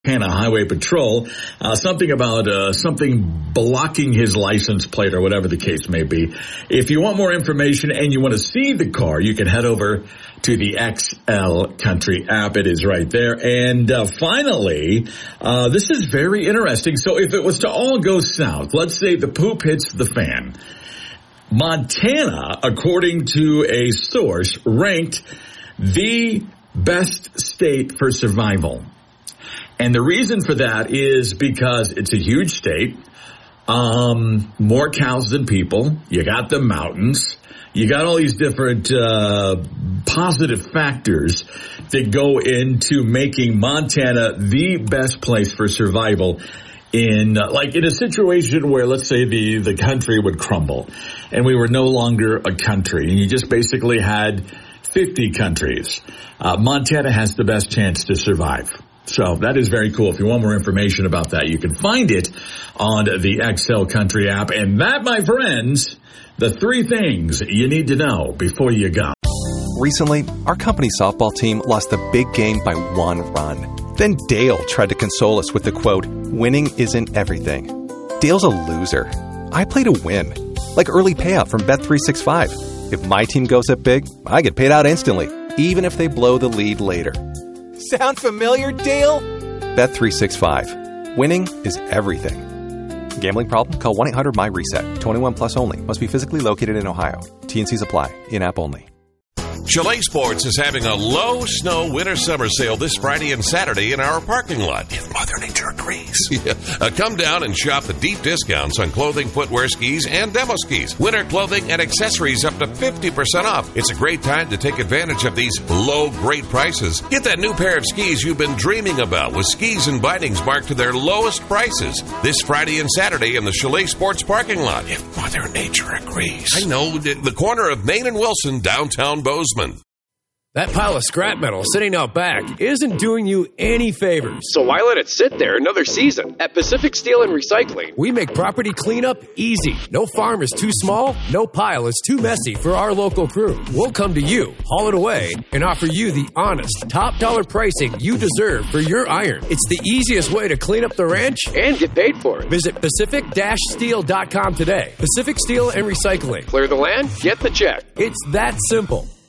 Montana Highway Patrol. Something about something blocking his license plate or whatever the case may be. If you want more information and you want to see the car, you can head over to the XL Country app. It is right there. And finally, this is very interesting. So if it was to all go south, let's say the poop hits the fan, Montana, according to a source, ranked the best state for survival. And the reason for that is because it's a huge state, more cows than people, you got the mountains, you got all these different positive factors that go into making Montana the best place for survival in a situation where, let's say, the country would crumble and we were no longer a country and you just basically had 50 countries. Montana has the best chance to survive. So that is very cool. If you want more information about that, you can find it on the XL Country app. And that, my friends, the 3 things you need to know before you go. Recently, our company softball team lost a big game by 1 run. Then Dale tried to console us with the quote, "Winning isn't everything." Dale's a loser. I play to win, like early payout from Bet365. If my team goes up big, I get paid out instantly, even if they blow the lead later. Sound familiar, Dale? Bet365. Winning is everything. Gambling problem? Call 1-800-MY-RESET. 21 plus only. Must be physically located in Ohio. T&Cs apply. In-app only. Chalet Sports is having a low snow winter summer sale this Friday and Saturday in our parking lot. If Mother Nature agrees. Yeah. Come down and shop the deep discounts on clothing, footwear, skis, and demo skis. Winter clothing and accessories up to 50% off. It's a great time to take advantage of these low, great prices. Get that new pair of skis you've been dreaming about with skis and bindings marked to their lowest prices this Friday and Saturday in the Chalet Sports parking lot. If Mother Nature agrees. I know, the corner of Main and Wilson, downtown Bozeman. That pile of scrap metal sitting out back isn't doing you any favors. So why let it sit there another season? At Pacific Steel and Recycling, we make property cleanup easy. No farm is too small, no pile is too messy for our local crew. We'll come to you, haul it away, and offer you the honest, top dollar pricing you deserve for your iron. It's the easiest way to clean up the ranch and get paid for it. Visit Pacific-Steel.com today. Pacific Steel and Recycling. Clear the land, get the check. It's that simple.